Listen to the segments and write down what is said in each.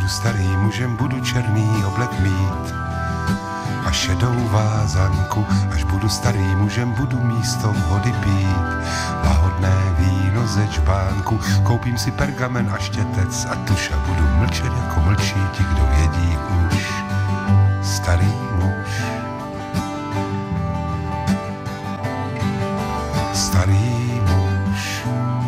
budu starým mužem, budu černý oblek mít a šedou vázanku. Až budu starým mužem, budu místo vody pít lahodné víno ze čbánku. Koupím si pergamen a štětec a tuš a budu mlčet jako mlčí ti, kdo vědí už. Starý muž, starý muž.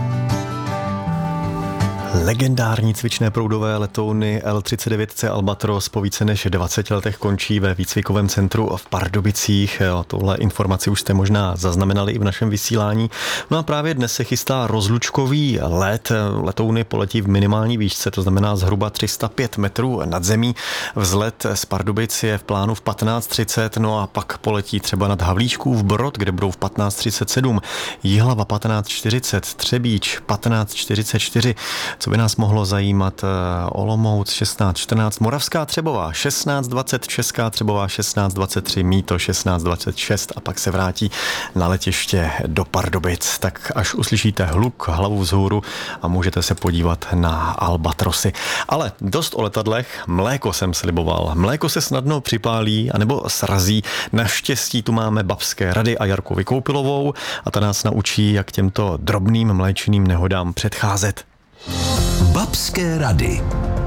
Legendární cvičné proudové letouny L-39C Albatros po více než 20 letech končí ve výcvikovém centru v Pardubicích. Tohle informaci už jste možná zaznamenali i v našem vysílání. No a právě dnes se chystá rozlučkový let. Letouny poletí v minimální výšce, to znamená zhruba 305 metrů nad zemí. Vzlet z Pardubic je v plánu v 15:30, no a pak poletí třeba nad Havlíčkův Brod, kde budou v 15:37, Jihlava 15:40, Třebíč 15:44. Co by nás mohlo zajímat? Olomouc 16:14, Moravská Třebová 16:20, Česká Třebová 16:23, Mýto 16:26 a pak se vrátí na letiště do Pardubic. Tak až uslyšíte hluk, hlavu vzhůru a můžete se podívat na Albatrosy. Ale dost o letadlech, mléko jsem sliboval. Mléko se snadno připálí anebo srazí. Naštěstí tu máme Babské rady a Jarku Vykoupilovou a ta nás naučí, jak těmto drobným mléčným nehodám předcházet. Babské rady.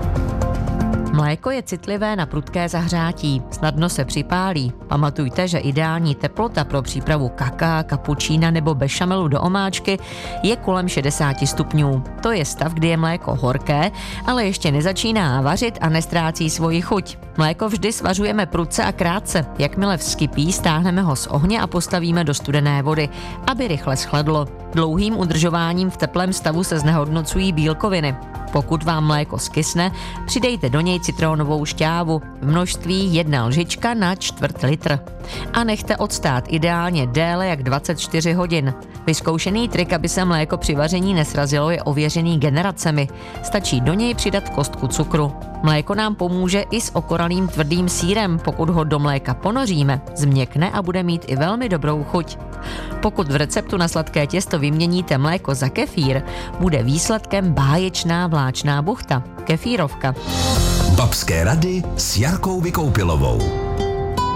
Mléko je citlivé na prudké zahřátí, snadno se připálí. Pamatujte, že ideální teplota pro přípravu kaká, kapučína nebo bešamelu do omáčky je kolem 60 stupňů. To je stav, kdy je mléko horké, ale ještě nezačíná vařit a nestrácí svoji chuť. Mléko vždy svařujeme prudce a krátce. Jakmile vzkypí, stáhneme ho z ohně a postavíme do studené vody, aby rychle schladlo. Dlouhým udržováním v teplém stavu se znehodnocují bílkoviny. Pokud vám mléko skysne, přidejte do něj citronovou šťávu v množství 1 lžička na 1/4 litr. A nechte odstát ideálně déle jak 24 hodin. Vyzkoušený trik, aby se mléko při vaření nesrazilo, je ověřený generacemi. Stačí do něj přidat kostku cukru. Mléko nám pomůže i s okoralým tvrdým sýrem. Pokud ho do mléka ponoříme, změkne a bude mít i velmi dobrou chuť. Pokud v receptu na sladké těsto vyměníte mléko za kefír, bude výsledkem báječná vláčná buchta, kefírovka. Babské rady s Jarkou Vykoupilovou.